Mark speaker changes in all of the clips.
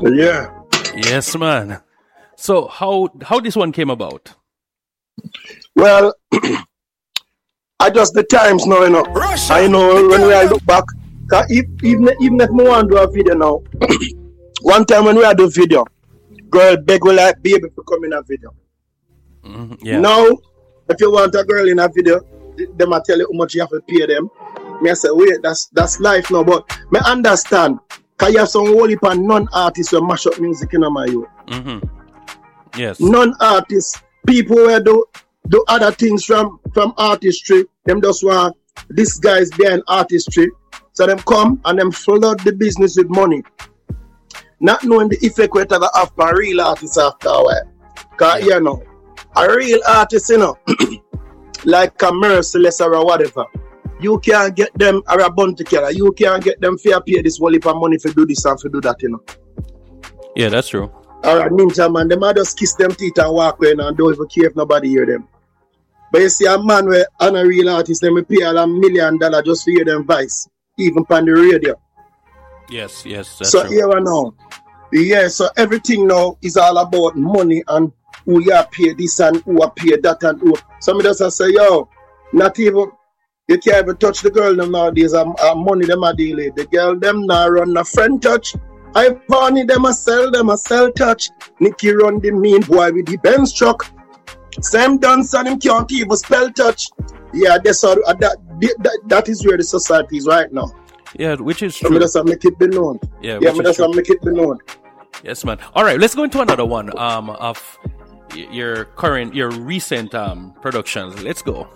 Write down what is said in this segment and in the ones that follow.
Speaker 1: Yeah.
Speaker 2: Yes, man. So how this one came about?
Speaker 1: Well, I just the times now, you know.
Speaker 3: Russia,
Speaker 1: I know when we look back, even if me want to do a video now, one time when we had a video, girl beg we like baby to come in a video.
Speaker 2: Yeah.
Speaker 1: Now, if you want a girl in a video, them I tell you how much you have to pay them. Me I say, wait, that's life now, but me understand. Cause you have some whole heap of non-artists who mash up music in my youth.
Speaker 2: Yes.
Speaker 1: Non-artists, people who do other things from artistry, them just want this guy's behind artistry. So them come and them flood the business with money. Not knowing the effect we have on real artists after a while. Cause you know, a real artist, you know, like a Merciless or whatever, you can't get them or a Bounty Killer, you can't get them fair pay this whole heap of money for do this and for do that, you know.
Speaker 2: Yeah, that's true.
Speaker 1: Or a Ninja Man, them might just kiss them teeth and walk away and don't even care if nobody hear them. But you see a man where on a real artist, them will pay $1 million just to hear them voice, even on the radio.
Speaker 2: Yes, that's
Speaker 1: so
Speaker 2: true.
Speaker 1: Here and now. Yeah, so everything now is all about money and who you pay this and who you pay that and who. Somebody just say, yo, not even, you can't even touch the girl them nowadays. Money them a deal with. The girl them now run a friend touch. Ivani them a sell touch. Nicky run the mean boy with the Benz truck. Sam dance and him can't even spell touch. Yeah, that is where the society is right now.
Speaker 2: Yeah, which is
Speaker 1: so
Speaker 2: true.
Speaker 1: So just make it be known.
Speaker 2: Yeah,
Speaker 1: me just make it be known.
Speaker 2: Yes, man. All right, let's go into another one of your recent productions. Let's go.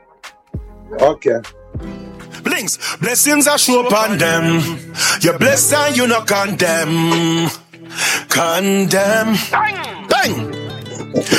Speaker 1: Okay.
Speaker 3: Blinks, blessings are show upon them. You're blessed and you not condemn. Condemn. Bang!